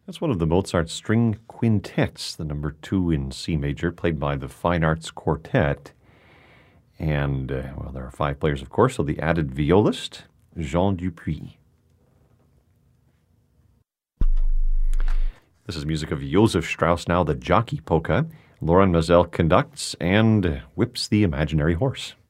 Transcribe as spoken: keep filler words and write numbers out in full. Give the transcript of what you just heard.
That's one of the Mozart string quintets, the number two in C major, played by the Fine Arts Quartet. And, uh, well, there are five players, of course, so the added violist, Jean Dupuis. This is music of Josef Strauss, now the Jockey Polka. Loren Maazel conducts and whips the imaginary horse.